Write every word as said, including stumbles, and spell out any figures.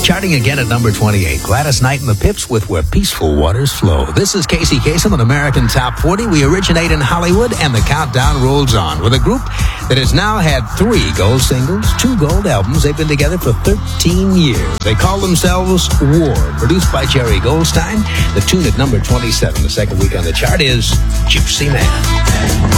Charting again at number twenty-eight, Gladys Knight and the Pips with Where Peaceful Waters Flow. This is Casey Kasem on American Top forty. We originate in Hollywood, and the countdown rolls on with a group that has now had three gold singles, two gold albums. They've been together for thirteen years. They call themselves War. Produced by Jerry Goldstein. The tune at number twenty-seven, the second week on the chart, is Gypsy Man.